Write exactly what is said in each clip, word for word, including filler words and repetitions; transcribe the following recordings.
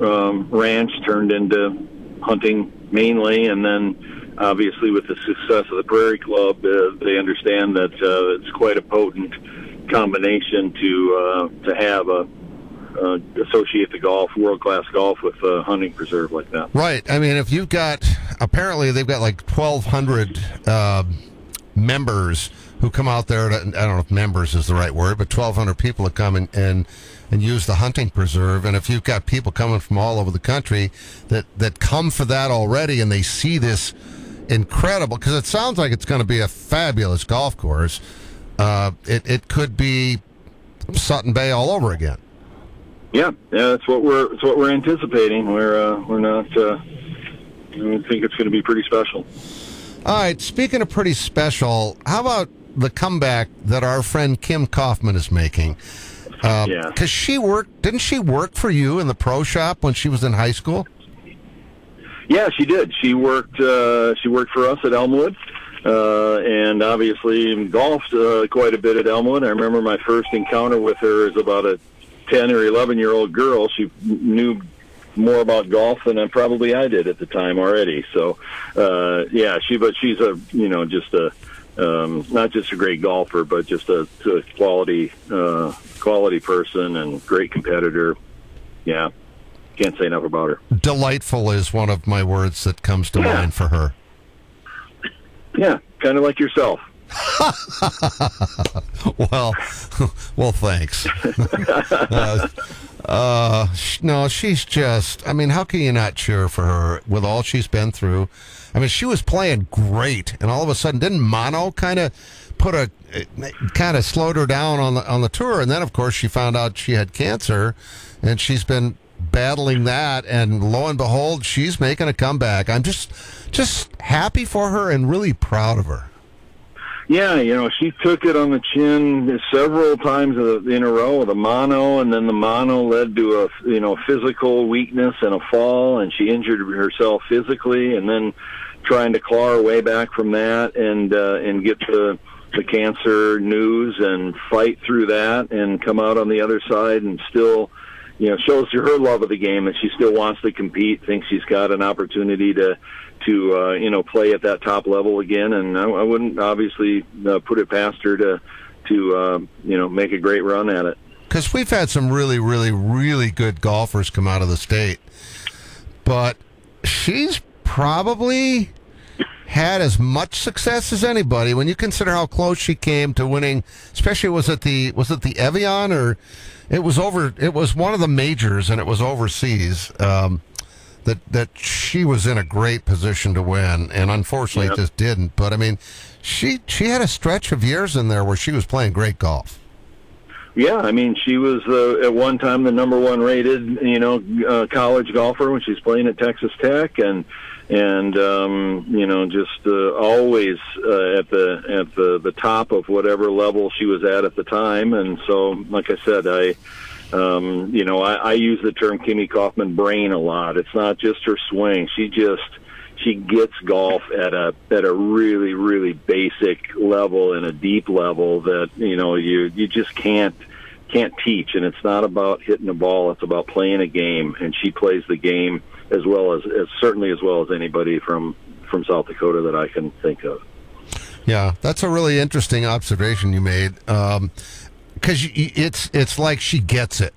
um, ranch turned into hunting mainly, and then obviously with the success of the Prairie Club, uh, they understand that uh, it's quite a potent combination to uh, to have a uh, associate the golf, world-class golf, with a hunting preserve like that. Right. I mean, if you've got, apparently they've got like twelve hundred uh, members who come out there to, I don't know if members is the right word, but twelve hundred people that come and, and and use the hunting preserve. And if you've got people coming from all over the country that, that come for that already, and they see this incredible, because it sounds like it's going to be a fabulous golf course. Uh, it, it could be Sutton Bay all over again. Yeah, yeah, that's what we're that's what we're anticipating. We're uh, we're not. Uh, I think it's going to be pretty special. All right. Speaking of pretty special, how about the comeback that our friend Kim Kaufman is making? Uh, yeah, because she worked. Didn't she work for you in the pro shop when she was in high school? Yeah, she did. She worked. Uh, she worked for us at Elmwood. Uh, and obviously golfed uh, quite a bit at Elmwood. I remember my first encounter with her as about a ten or eleven year old girl. She knew more about golf than I, probably I did at the time already. So, uh, yeah, she, but she's a, you know, just a, um, not just a great golfer, but just a, a quality, uh, quality person and great competitor. Yeah. Can't say enough about her. Delightful is one of my words that comes to yeah. mind for her. Yeah. Kind of like yourself. well, well, thanks. uh, uh, no, she's just, I mean, how can you not cheer for her with all she's been through? I mean, she was playing great, and all of a sudden, didn't mono kind of put a, kind of slowed her down on the, on the tour? And then, of course, she found out she had cancer, and she's been battling that, and lo and behold, she's making a comeback. I'm just, just happy for her and really proud of her. Yeah, you know, she took it on the chin several times in a row, the mono, and then the mono led to a, you know, physical weakness and a fall, and she injured herself physically, and then trying to claw her way back from that and uh, and get the, the cancer news and fight through that and come out on the other side and still, you know, shows her love of the game, that she still wants to compete, thinks she's got an opportunity to to, uh, you know, play at that top level again. And I, I wouldn't obviously uh, put it past her to, to uh, you know, make a great run at it. Because we've had some really, really, really good golfers come out of the state. But she's probably had as much success as anybody when you consider how close she came to winning, especially was it the, was it the Evian, or it was over, it was one of the majors and it was overseas. Um, that that she was in a great position to win, and unfortunately yep. just didn't. But, I mean, she she had a stretch of years in there where she was playing great golf. Yeah, I mean, she was uh, at one time the number one rated, you know, uh, college golfer when she's playing at Texas Tech, and and um, you know, just uh, always uh, at the at the, the top of whatever level she was at at the time. And so, like I said, I. Um, you know, I, I use the term Kimmy Kaufman brain a lot. It's not just her swing. She just, she gets golf at a, at a really, really basic level and a deep level that, you know, you, you just can't, can't teach. And it's not about hitting a ball. It's about playing a game. And she plays the game as well as, as certainly as well as anybody from, from South Dakota that I can think of. Yeah, that's a really interesting observation you made. Um, Because it's it's like she gets it,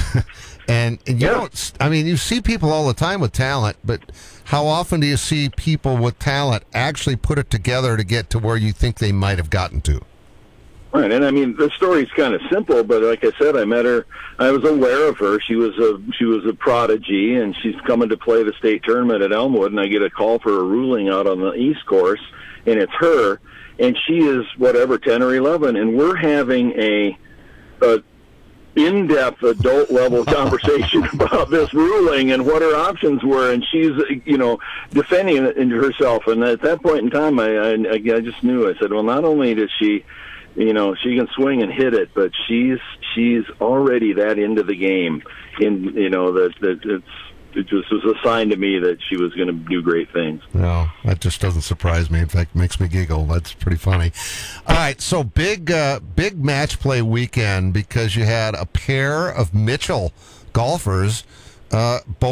and, and you yeah. don't. I mean, you see people all the time with talent, but how often do you see people with talent actually put it together to get to where you think they might have gotten to? Right, and I mean the story's kind of simple, but like I said, I met her. I was aware of her. She was a she was a prodigy, and she's coming to play the state tournament at Elmwood. And I get a call for a ruling out on the East Course, and it's her, and she is whatever ten or eleven, and we're having a a in-depth adult-level conversation about this ruling and what her options were, and she's, you know, defending it into herself. And at that point in time, I, I, I just knew. I said, well, not only does she, you know, she can swing and hit it, but she's she's already that into the game. In you know that that it's. It just was a sign to me that she was going to do great things. No, that just doesn't surprise me. In fact, it makes me giggle. That's pretty funny. All right, so big, uh, big match play weekend because you had a pair of Mitchell golfers, uh, both